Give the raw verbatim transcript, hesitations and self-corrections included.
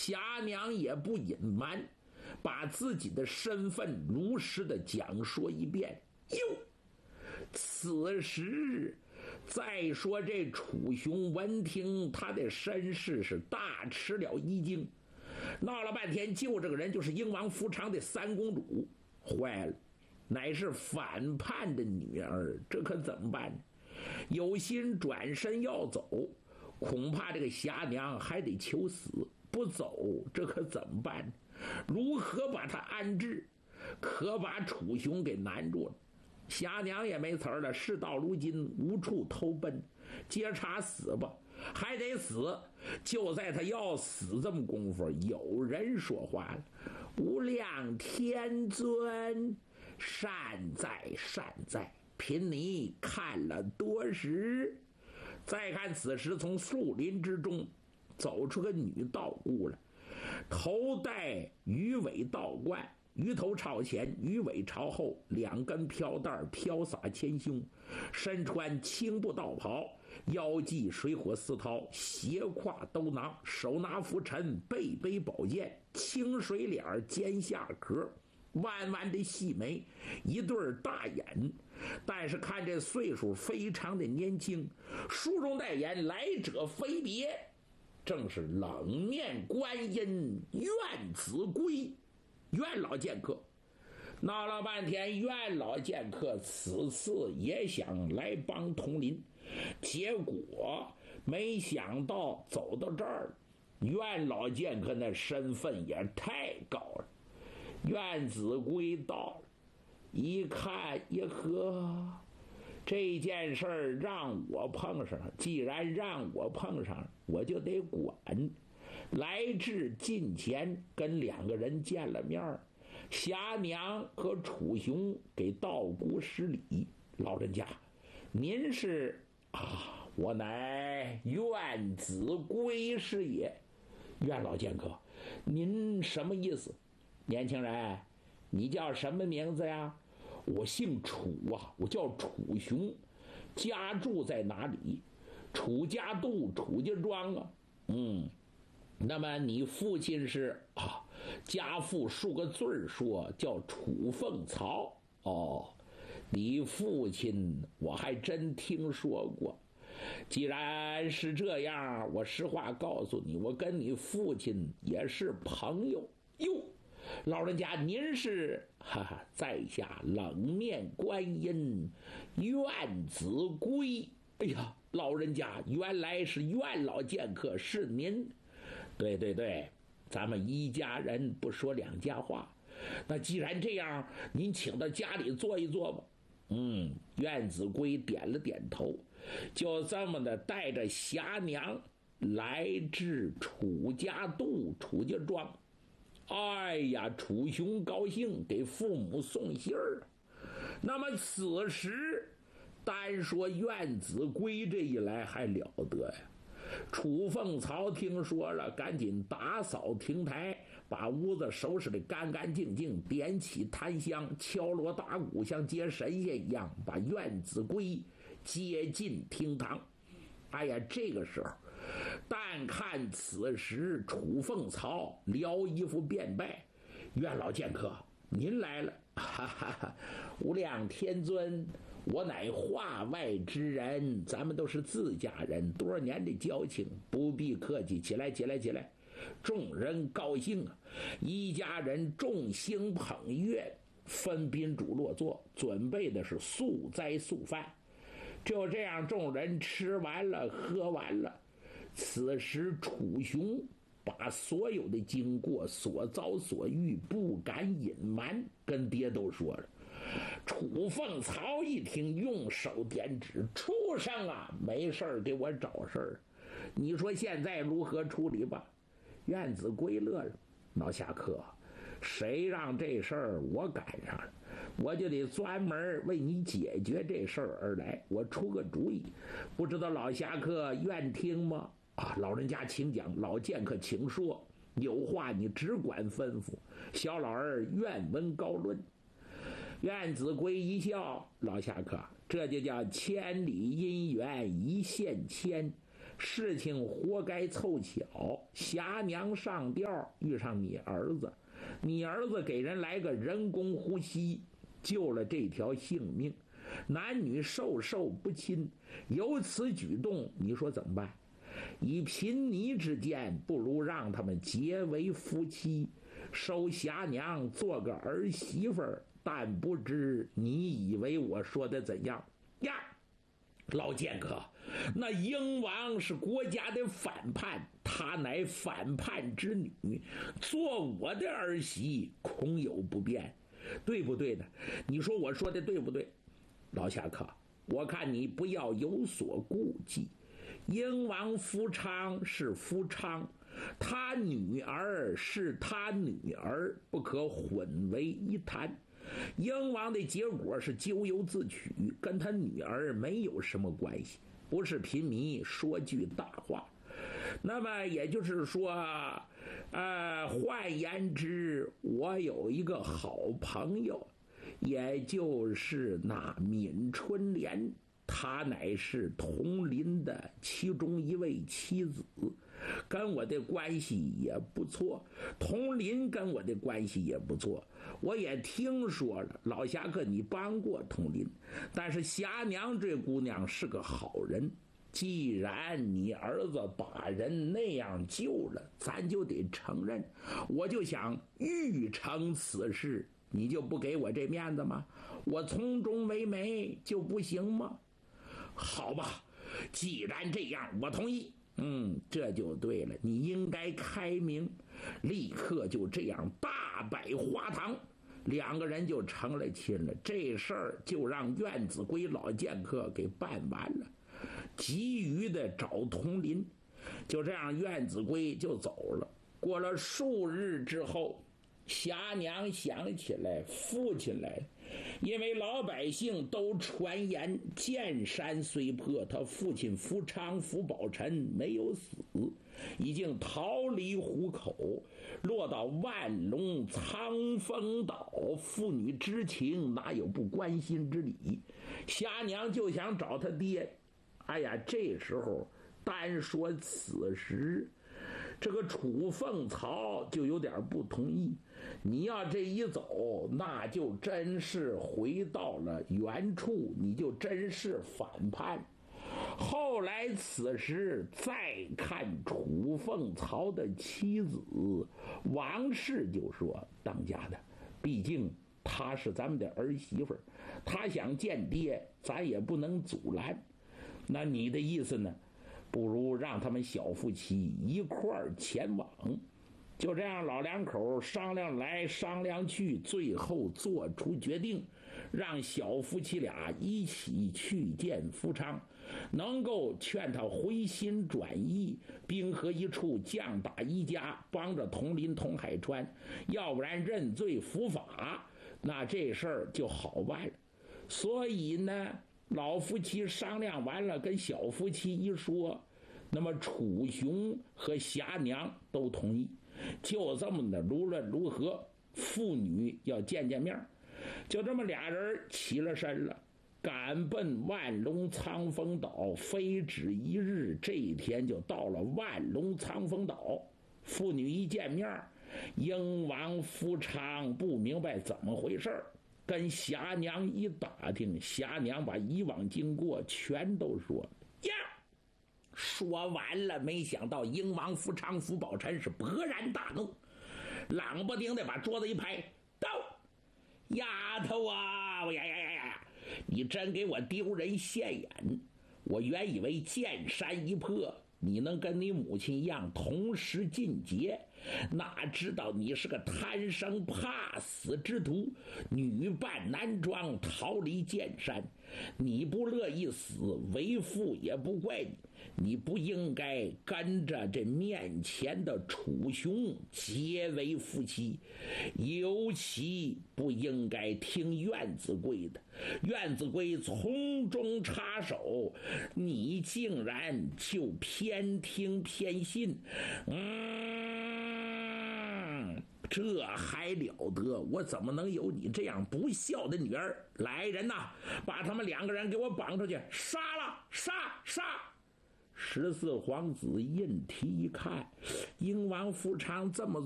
霞娘也不隐瞒，把自己的身份如实的讲说一遍。哟，此时再说这楚雄闻听他的身世，是大吃了一惊，闹了半天救这个人就是英王夫差的三公主，坏了，乃是反叛的女儿，这可怎么办呢？有心转身要走，恐怕这个霞娘还得求死，不走这可怎么办呢？如何把他安置？可把楚雄给难住了。霞娘也没词儿了，事到如今无处投奔，接茬死吧，还得死。就在他要死这么功夫，有人说话了：“无量天尊，善哉善哉，贫尼看了多时。”再看此时从树林之中走出个女道姑来，头戴鱼尾道冠，鱼头朝前，鱼尾朝后，两根飘带飘洒前胸，身穿青布道袍，腰系水火丝绦，斜挎兜囊，手拿拂尘，背背宝剑，清水脸，尖下壳，弯弯的细眉，一对大眼，但是看这岁数非常的年轻，书中带言来者非别，正是冷面观音愿子归。愿老剑客闹了半天，愿老剑客此次也想来帮统领，结果没想到走到这儿，愿老剑客那身份也太高了。愿子归到了，一看一呵，这件事儿让我碰上了，既然让我碰上了，我就得管。来至近前，跟两个人见了面，霞娘和楚雄给道姑施礼：“老人家，您是啊？我乃愿子归是也。”愿老剑客，您什么意思？年轻人，你叫什么名字呀？我姓楚啊，我叫楚雄，家住在哪里？楚家渡楚家庄啊。嗯。那么你父亲是啊？家父数个字儿说叫楚凤曹。哦，你父亲我还真听说过。既然是这样，我实话告诉你，我跟你父亲也是朋友。哟，老人家您是哈哈，在下冷面观音愿子归。哎呀，老人家原来是愿老剑客，是您。对对对，咱们一家人不说两家话。那既然这样，您请到家里坐一坐吧。嗯，愿子归点了点头，就这么的带着霞娘来至楚家渡楚家庄。哎呀，楚雄高兴，给父母送信儿。那么此时单说愿子归这一来还了得呀！楚凤曹听说了，赶紧打扫亭台，把屋子收拾得干干净净，点起檀香，敲锣打鼓，像接神仙一样，把愿子归接进厅堂。哎呀，这个时候但看此时楚凤曹撩衣服便拜：“愿老剑客您来了。”哈哈哈，无量天尊，我乃化外之人，咱们都是自家人，多少年的交情，不必客气。起来起来起来！众人高兴啊，一家人众星捧月，分宾主落座，准备的是素斋素饭。就这样，众人吃完了喝完了。此时楚雄把所有的经过所遭所遇不敢隐瞒，跟爹都说了。楚凤曹一听，用手点指：“畜生啊，没事儿给我找事儿，你说现在如何处理吧？”愿子归乐了：“老侠客，谁让这事儿我赶上了，我就得专门为你解决这事儿而来，我出个主意，不知道老侠客愿听吗？”啊，老人家请讲，老剑客请说，有话你只管吩咐，小老儿愿闻高论。愿子归一笑：“老侠客，这就叫千里姻缘一线牵， 事情活该凑巧，霞娘上吊遇上你儿子，你儿子给人来个人工呼吸，救了这条性命，男女授受不亲，有此举动，你说怎么办？以贫尼之见，不如让他们结为夫妻，收霞娘做个儿媳妇儿。但不知你以为我说的怎样呀？老剑客，那英王是国家的反叛，她乃反叛之女，做我的儿媳恐有不便，对不对呢？你说我说的对不对？老侠客，我看你不要有所顾忌。英王夫昌是夫昌，他女儿是他女儿，不可混为一谈。英王的结果是咎由自取，跟他女儿没有什么关系，不是贫民说句大话。那么也就是说，呃，换言之，我有一个好朋友，也就是那闵春莲，她乃是佟林的其中一位妻子，跟我的关系也不错，佟林跟我的关系也不错。我也听说了，老侠客你帮过佟林，但是霞娘这姑娘是个好人，既然你儿子把人那样救了，咱就得承认。我就想欲成此事，你就不给我这面子吗？我从中为媒就不行吗？好吧，既然这样，我同意。嗯，这就对了，你应该开明，立刻就这样大摆花堂，两个人就成了亲了。这事儿就让苑子规老剑客给办完了，急于的找佟林，就这样苑子规就走了。过了数日之后，霞娘想起来父亲来了，因为老百姓都传言剑山虽破，他父亲夫昌夫宝臣没有死，已经逃离虎口，落到万隆苍风岛，父女之情哪有不关心之理？霞娘就想找他爹。哎呀，这时候单说此时，这个楚凤曹就有点不同意，你要这一走，那就真是回到了原处，你就真是反叛。后来此时再看楚凤曹的妻子王氏，就说当家的，毕竟她是咱们的儿媳妇，她想见爹，咱也不能阻拦。那你的意思呢？不如让他们小夫妻一块儿前往。就这样，老两口商量来商量去，最后做出决定，让小夫妻俩一起去见夫昌，能够劝他回心转意，兵合一处，将打一家，帮着佟林佟海川，要不然认罪伏法，那这事儿就好办了。所以呢，老夫妻商量完了，跟小夫妻一说，那么楚雄和霞娘都同意，就这么的，无论如何父女要见见面。就这么俩人起了身了，赶奔万隆苍风岛，非止一日，这一天就到了万隆苍风岛。父女一见面，英王夫昌不明白怎么回事，跟霞娘一打听，霞娘把以往经过全都说呀。说完了，没想到英王夫昌夫宝臣是勃然大怒，冷不丁的把桌子一拍，到丫头啊，呀呀呀呀，你真给我丢人现眼！我原以为剑山一破，你能跟你母亲一样同时尽节，哪知道你是个贪生怕死之徒，女扮男装逃离剑山。你不乐意死，为父也不怪你，你不应该跟着这面前的楚雄结为夫妻，尤其不应该听苑子规的。苑子规从中插手，你竟然就偏听偏信，嗯，这还了得！我怎么能有你这样不孝的女儿？来人呐，把他们两个人给我绑出去，杀了！杀杀！ 十四皇子胤禔一看，英王富昌这么